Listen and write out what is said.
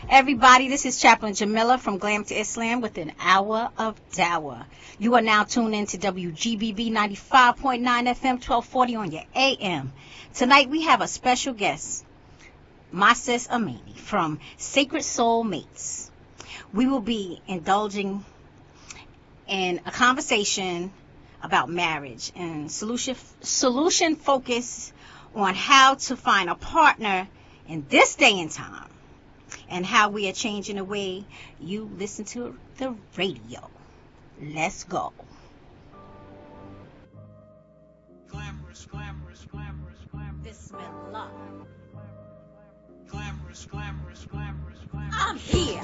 Everybody, this is Chaplain Jamila from Glam to Islam with an hour of dawah. You are now tuned in to WGBB 95.9 FM 1240 on your AM. Tonight we have a special guest, my sis Amini from Sacred Soul Mates. We will be indulging in a conversation about marriage and solution focus on how to find a partner in this day and time, and how we are changing the way you listen to the radio. Let's go. Glamorous, glamorous, glamorous, glamorous. Bismillah. Glamorous, glamorous, glamorous, glamorous. I'm here.